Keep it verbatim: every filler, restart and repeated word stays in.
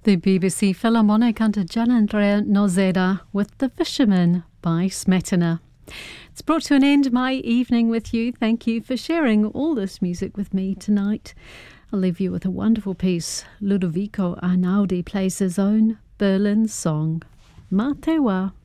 The B B C Philharmonic under Gianandrea Nozeda with The Fisherman by Smetana. It's brought to an end my evening with you. Thank you for sharing all this music with me tonight. I'll leave you with a wonderful piece. Ludovico Einaudi plays his own Berlin song, Ma Te Wa.